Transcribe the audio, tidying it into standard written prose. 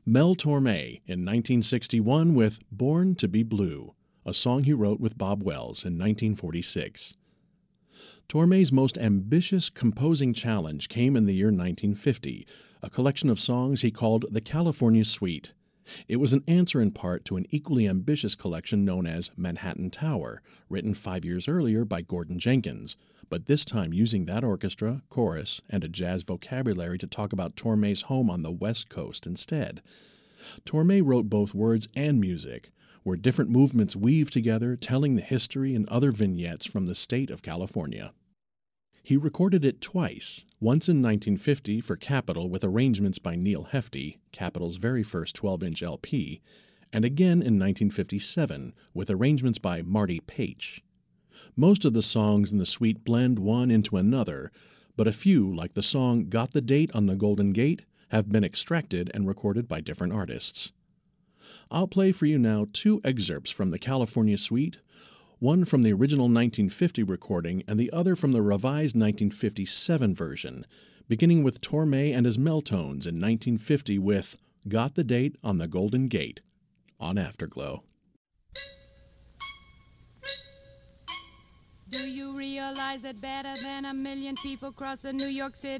Mel Torme in 1961 with Born to be Blue, a song he wrote with Bob Wells in 1946. Torme's most ambitious composing challenge came in the year 1950, a collection of songs he called the California Suite. It was an answer in part to an equally ambitious collection known as Manhattan Tower, written 5 years earlier by Gordon Jenkins, but this time using that orchestra, chorus, and a jazz vocabulary to talk about Torme's home on the West Coast instead. Torme wrote both words and music, where different movements weave together, telling the history and other vignettes from the state of California. He recorded it twice, once in 1950 for Capitol with arrangements by Neil Hefti, Capitol's very first 12-inch LP, and again in 1957 with arrangements by Marty Paich. Most of the songs in the suite blend one into another, but a few, like the song Got the Date on the Golden Gate, have been extracted and recorded by different artists. I'll play for you now two excerpts from the California Suite, one from the original 1950 recording and the other from the revised 1957 version, beginning with Torme and his Meltones in 1950 with Got the Date on the Golden Gate on Afterglow. Do you realize that better than 1 million people cross the New York City